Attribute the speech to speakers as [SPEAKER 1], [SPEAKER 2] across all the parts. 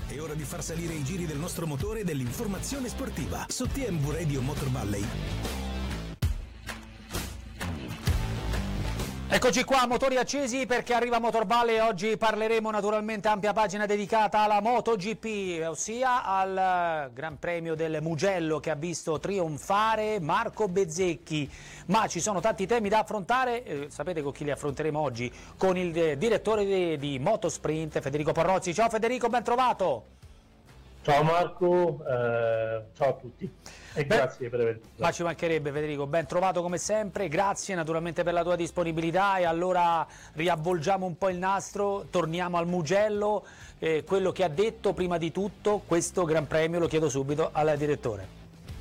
[SPEAKER 1] È ora di far salire i giri del nostro motore e dell'informazione sportiva su TMV Radio Motor Valley.
[SPEAKER 2] Eccoci qua, motori accesi perché arriva Motor Valley. Oggi parleremo naturalmente ampia pagina dedicata alla MotoGP, ossia al Gran Premio del Mugello che ha visto trionfare Marco Bezzecchi. Ma ci sono tanti temi da affrontare, sapete con chi li affronteremo oggi? Con il direttore di Motosprint, Federico Porrozzi. Ciao Federico, ben trovato.
[SPEAKER 3] Ciao Marco, ciao a tutti e grazie per aver visto.
[SPEAKER 2] Ma ci mancherebbe Federico, ben trovato come sempre, grazie naturalmente per la tua disponibilità e allora riavvolgiamo un po' il nastro, torniamo al Mugello, quello che ha detto prima di tutto questo Gran Premio, lo chiedo subito al direttore.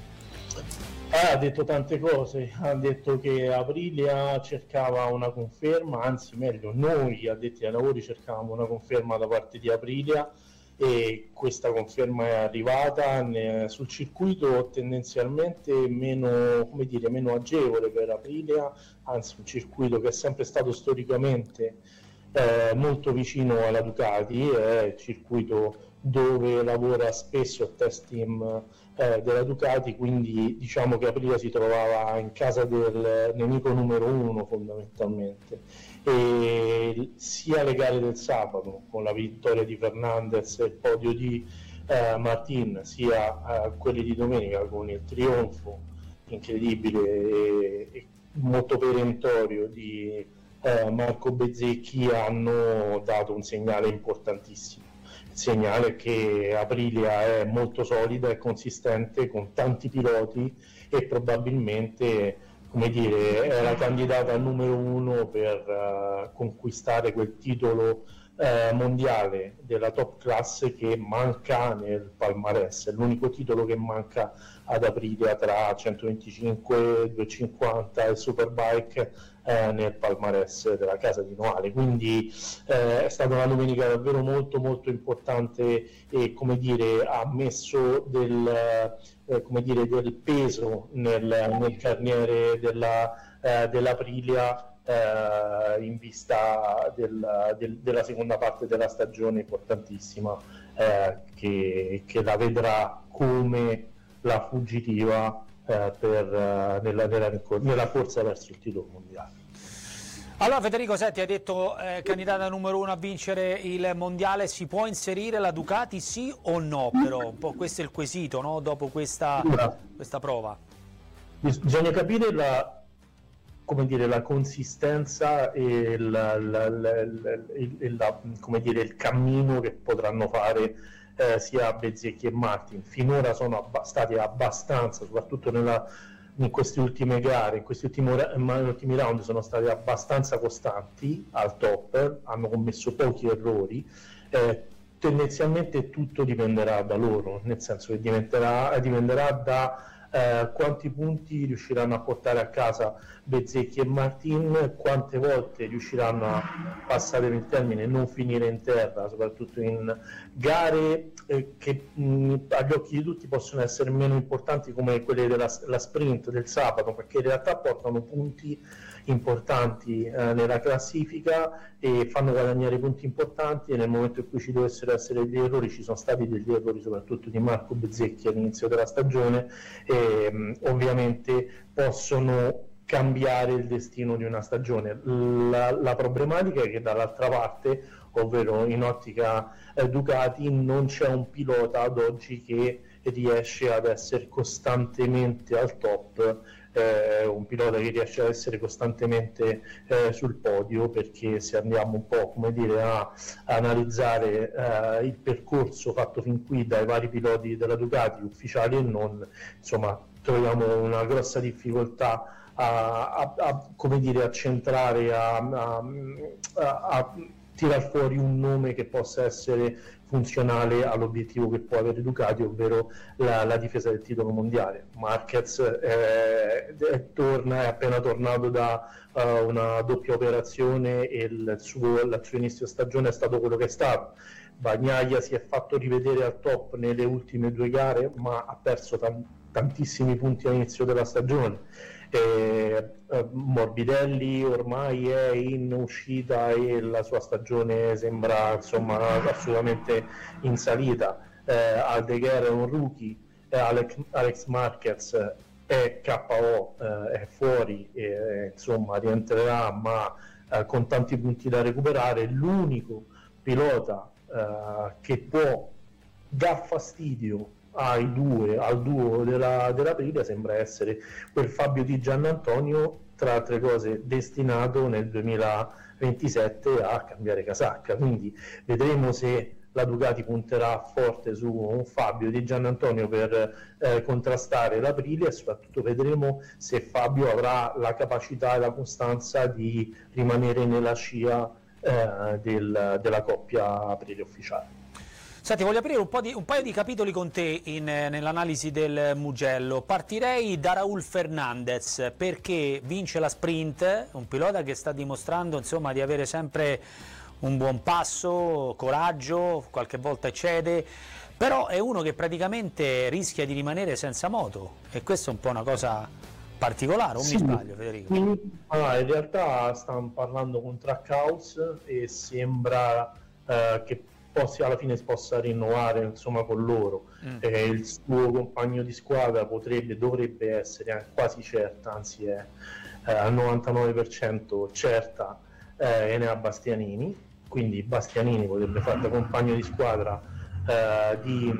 [SPEAKER 3] Ha detto tante cose, ha detto che Aprilia cercava una conferma, anzi meglio noi addetti ai lavori cercavamo una conferma da parte di Aprilia e questa conferma è arrivata sul circuito tendenzialmente meno agevole per Aprilia, anzi un circuito che è sempre stato storicamente molto vicino alla Ducati, è il circuito dove lavora spesso il test team della Ducati, quindi diciamo che Aprilia si trovava in casa del nemico numero uno fondamentalmente, e sia le gare del sabato con la vittoria di Fernandez e il podio di Martin, sia quelli di domenica con il trionfo incredibile e molto perentorio di Marco Bezzecchi hanno dato un segnale importantissimo. Il segnale che Aprilia è molto solida e consistente con tanti piloti e probabilmente, come dire, è la candidata numero uno per conquistare quel titolo mondiale della top class che manca nel palmarès. È l'unico titolo che manca ad Aprilia tra 125, 250 e Superbike nel palmarès della casa di Noale, quindi è stata una domenica davvero molto molto importante e, come dire, ha messo del peso nel carniere dell'Aprilia in vista della seconda parte della stagione importantissima, che la vedrà come la fuggitiva nella corsa verso il titolo mondiale.
[SPEAKER 2] Allora Federico, senti, hai detto candidata numero uno a vincere il mondiale, si può inserire la Ducati sì o no? Però un po' questo è il quesito, no? Dopo questa prova.
[SPEAKER 3] Bisogna capire la consistenza e il cammino che potranno fare sia Bezzecchi e Martin. Finora sono stati abbastanza, soprattutto in queste ultime gare, in questi ultimi round, sono stati abbastanza costanti al top, hanno commesso pochi errori. Tendenzialmente tutto dipenderà da loro, nel senso che dipenderà da quanti punti riusciranno a portare a casa Bezzecchi e Martin, quante volte riusciranno a passare il termine e non finire in terra, soprattutto in gare che agli occhi di tutti possono essere meno importanti come quelle della sprint del sabato, perché in realtà portano punti importanti nella classifica e fanno guadagnare punti importanti, e nel momento in cui ci dovessero essere degli errori, ci sono stati degli errori soprattutto di Marco Bezzecchi all'inizio della stagione, e ovviamente possono cambiare il destino di una stagione. La problematica è che dall'altra parte, ovvero in ottica Ducati, non c'è un pilota ad oggi che riesce ad essere costantemente al top, un pilota che riesce ad essere costantemente sul podio, perché se andiamo un po', come dire, a analizzare il percorso fatto fin qui dai vari piloti della Ducati, ufficiali e non, insomma, troviamo una grossa difficoltà come dire, a centrare, a tirar fuori un nome che possa essere funzionale all'obiettivo che può avere Ducati, ovvero la difesa del titolo mondiale. Marquez è appena tornato da una doppia operazione e il suo inizio stagione è stato quello che è stato. Bagnaia si è fatto rivedere al top nelle ultime due gare, ma ha perso tantissimi punti all'inizio della stagione. Morbidelli ormai è in uscita e la sua stagione sembra insomma assolutamente in salita. Aldeguer è un rookie, Alex Marquez è KO, è fuori, insomma rientrerà ma con tanti punti da recuperare. L'unico pilota che può dar fastidio al duo della Aprilia sembra essere quel Fabio Di Giannantonio, tra altre cose destinato nel 2027 a cambiare casacca, quindi vedremo se la Ducati punterà forte su un Fabio Di Giannantonio per contrastare l'Aprilia, e soprattutto vedremo se Fabio avrà la capacità e la costanza di rimanere nella scia della coppia Aprilia ufficiale.
[SPEAKER 2] Senti, voglio aprire un paio di capitoli con te nell'analisi del Mugello. Partirei da Raúl Fernández, perché vince la sprint, un pilota che sta dimostrando insomma di avere sempre un buon passo, coraggio, qualche volta eccede, però è uno che praticamente rischia di rimanere senza moto, e questa è un po' una cosa particolare, o mi sbaglio, Federico?
[SPEAKER 3] In realtà stanno parlando con Trackhouse e sembra che alla fine si possa rinnovare insomma con loro. Il suo compagno di squadra dovrebbe essere quasi certa, anzi è al 99% certa, Enea Bastianini, quindi Bastianini potrebbe fare da compagno di squadra di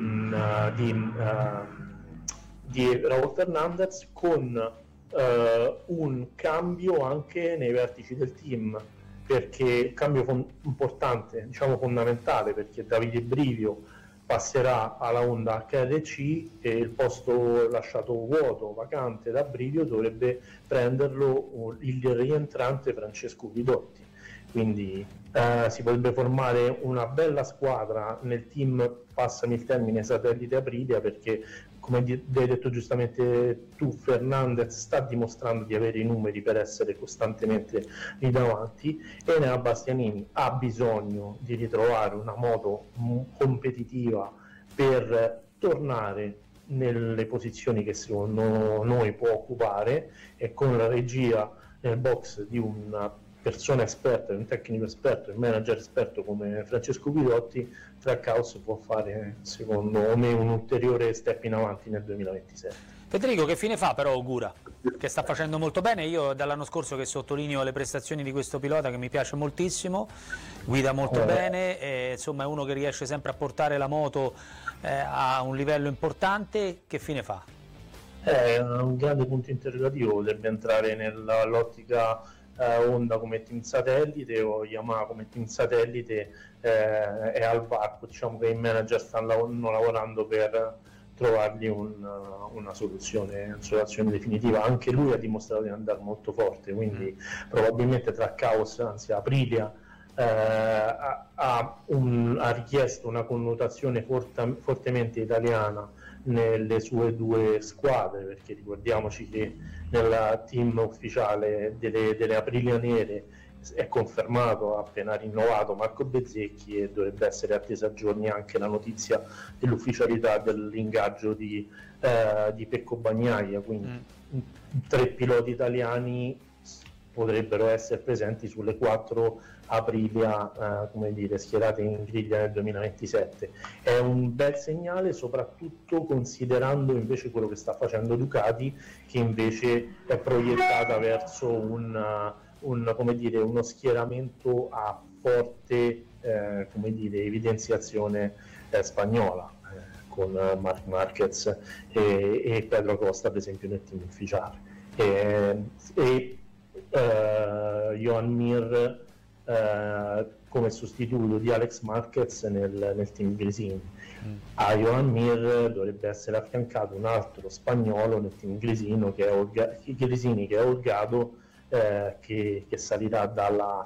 [SPEAKER 3] Raúl Fernández, con un cambio anche nei vertici del team, perché cambio importante, diciamo fondamentale, perché Davide Brivio passerà alla Honda HRC e il posto lasciato vuoto, vacante da Brivio, dovrebbe prenderlo il rientrante Francesco Guidotti. Quindi si potrebbe formare una bella squadra nel team, passami il termine, satellite Aprilia, perché come hai detto giustamente tu, Fernandez sta dimostrando di avere i numeri per essere costantemente lì davanti, e Enea Bastianini ha bisogno di ritrovare una moto competitiva per tornare nelle posizioni che secondo noi può occupare, e con la regia nel box di una persona esperta, un tecnico esperto, un manager esperto come Francesco Guidotti, Trackhouse può fare secondo me un ulteriore step in avanti nel 2027.
[SPEAKER 2] Federico, che fine fa però Ogura? Che sta facendo molto bene. Io dall'anno scorso che sottolineo le prestazioni di questo pilota, che mi piace moltissimo, guida molto bene, e, insomma è uno che riesce sempre a portare la moto a un livello importante. Che fine fa?
[SPEAKER 3] È un grande punto interrogativo, potrebbe entrare nell'ottica Honda come team satellite o Yamaha come team satellite, è al varco, diciamo che i manager stanno lavorando per trovargli una soluzione definitiva. Anche lui ha dimostrato di andare molto forte, quindi probabilmente Trackhouse, anzi Aprilia, ha richiesto una connotazione fortemente italiana nelle sue due squadre, perché ricordiamoci che nel team ufficiale delle Aprilia Nere è confermato, ha appena rinnovato Marco Bezzecchi, e dovrebbe essere attesa a giorni anche la notizia dell'ufficialità dell'ingaggio di Pecco Bagnaia, quindi 3 piloti italiani potrebbero essere presenti sulle 4 Aprilia schierate in griglia nel 2027. È un bel segnale, soprattutto considerando invece quello che sta facendo Ducati, che invece è proiettata verso uno schieramento a forte evidenziazione spagnola, con Marc Marquez e Pedro Costa per esempio nel team ufficiale, e Joan Mir come sostituto di Alex Marquez nel team Gresini. A Joan Mir dovrebbe essere affiancato un altro spagnolo nel team Gresini, che è Olgado, che salirà dalla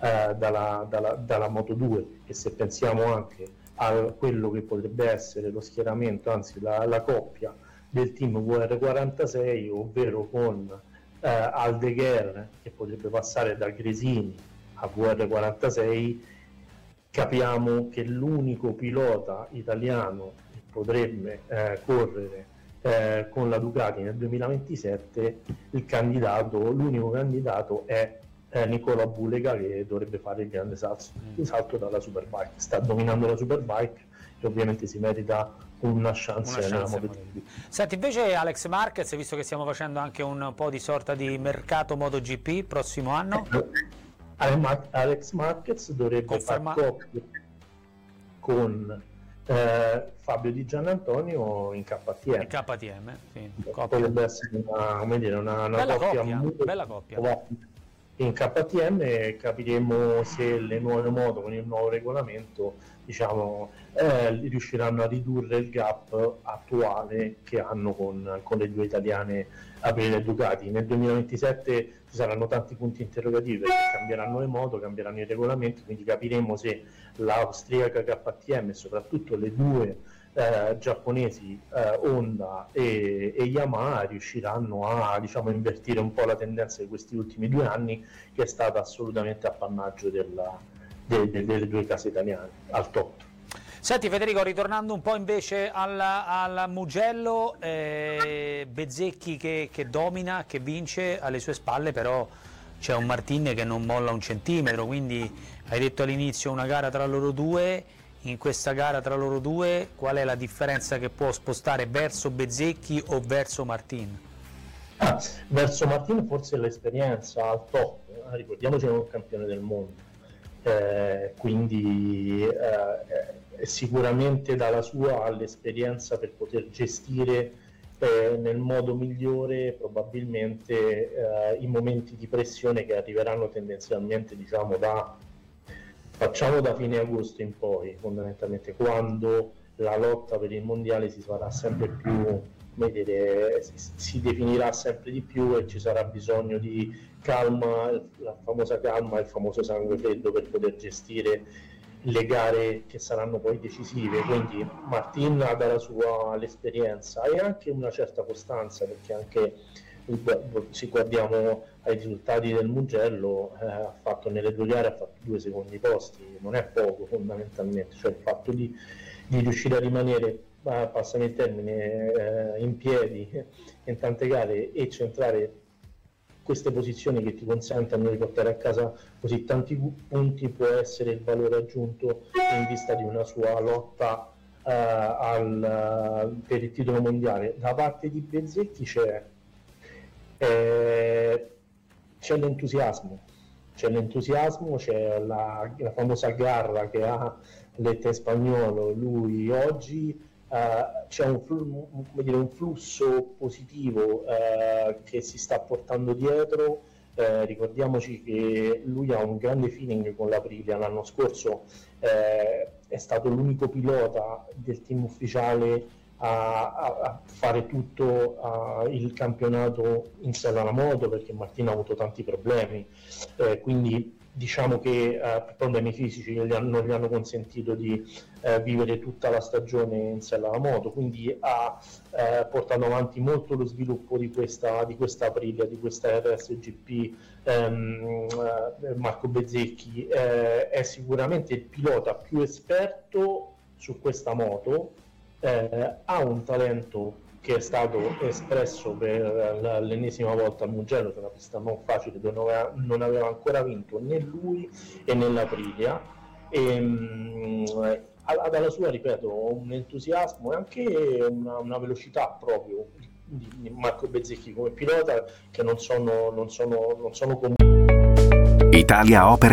[SPEAKER 3] Moto 2, e se pensiamo anche a quello che potrebbe essere lo schieramento, anzi la coppia del team VR46, ovvero con Aldeguer che potrebbe passare da Gresini a VR46, capiamo che l'unico pilota italiano che potrebbe correre con la Ducati nel 2027 l'unico candidato è Nicola Bulega, che dovrebbe fare il grande salto dalla Superbike. Sta dominando la Superbike e ovviamente si merita una chance nella MotoGP.
[SPEAKER 2] Senti, invece Alex Marquez, visto che stiamo facendo anche un po' di sorta di mercato MotoGP prossimo anno,
[SPEAKER 3] Alex Marquez dovrebbe fare coppia con Fabio Di Giannantonio in KTM.
[SPEAKER 2] In KTM, sì,
[SPEAKER 3] potrebbe essere una
[SPEAKER 2] bella coppia.
[SPEAKER 3] In KTM capiremo se le nuove moto con il nuovo regolamento, diciamo, riusciranno a ridurre il gap attuale che hanno con le due italiane Aprilia e Ducati. Nel 2027 ci saranno tanti punti interrogativi, perché cambieranno le moto, cambieranno i regolamenti, quindi capiremo se l'austriaca KTM e soprattutto le due giapponesi Honda e Yamaha riusciranno a, diciamo, invertire un po' la tendenza di questi ultimi 2 anni, che è stata assolutamente appannaggio delle due case italiane al top.
[SPEAKER 2] Senti Federico, ritornando un po' invece al Mugello, Bezzecchi che domina, che vince, alle sue spalle però c'è un Martin che non molla un centimetro, quindi hai detto all'inizio una gara tra loro due. In questa gara tra loro due qual è la differenza che può spostare verso Bezzecchi o verso Martin?
[SPEAKER 3] Verso Martin forse l'esperienza al top, ricordiamoci che è un campione del mondo, quindi sicuramente dalla sua all'esperienza per poter gestire nel modo migliore probabilmente i momenti di pressione che arriveranno tendenzialmente, diciamo, facciamo da fine agosto in poi, fondamentalmente, quando la lotta per il mondiale si farà sempre più, come dire, si definirà sempre di più e ci sarà bisogno di calma, la famosa calma, il famoso sangue freddo per poter gestire le gare che saranno poi decisive. Quindi Martin ha dalla sua l'esperienza e anche una certa costanza, perché anche se guardiamo ai risultati del Mugello, ha fatto nelle 2 gare, ha fatto 2 secondi posti, non è poco fondamentalmente, cioè il fatto di riuscire a rimanere, passami il termine, in piedi in tante gare e centrare queste posizioni che ti consentono di portare a casa così tanti punti può essere il valore aggiunto in vista di una sua lotta per il titolo mondiale. Da parte di Bezzecchi c'è l'entusiasmo, c'è la famosa garra che ha Letta in spagnolo, lui oggi, c'è un flusso positivo che si sta portando dietro. Ricordiamoci che lui ha un grande feeling con l'Aprilia, l'anno scorso è stato l'unico pilota del team ufficiale a fare tutto il campionato in sella alla moto, perché Martino ha avuto tanti problemi, quindi diciamo che problemi fisici non gli hanno consentito di vivere tutta la stagione in sella alla moto, quindi ha portato avanti molto lo sviluppo di questa Aprilia, di questa RSGP. Marco Bezzecchi è sicuramente il pilota più esperto su questa moto, ha un talento che è stato espresso per l'ennesima volta al Mugello, che è una pista non facile dove non aveva ancora vinto né lui e né l'Aprilia, ha dalla sua, ripeto, un entusiasmo e anche una velocità proprio di Marco Bezzecchi come pilota che non sono comuni.
[SPEAKER 4] Italia Opera